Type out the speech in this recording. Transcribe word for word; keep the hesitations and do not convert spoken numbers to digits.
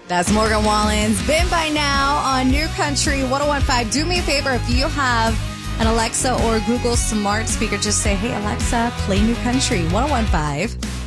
That's Morgan Wallen's Been By Now on New Country one oh one point five. Do me a favor, if you have an Alexa or Google smart speaker, just say, hey, Alexa, play New Country one oh one point five.